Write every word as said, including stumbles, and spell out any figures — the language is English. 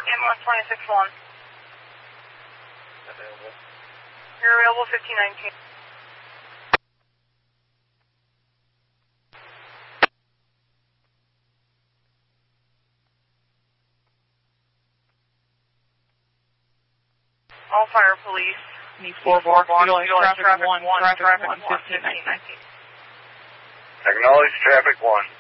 Ambulance twenty-six one. Available. You're available fifteen nineteen. All fire police. four block, utilize traffic one, traffic one, fifteen nineteen. Acknowledge traffic one.